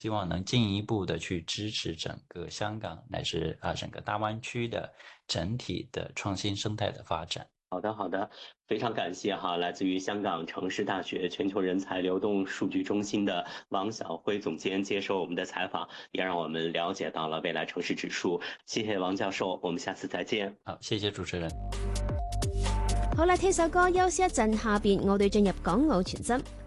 希望能进一步的去支持整个香港乃至整个大湾区的整体的创新生态的发展。 好的，好的，非常感谢哈，来自于香港城市大学全球人才流动数据中心的王晓辉总监接受我们的采访，也让我们了解到了未来城市指数。谢谢王教授，我们下次再见。 好，謝謝主持人。 好啦，聽首歌休息一陣，下邊我哋進入港澳全真。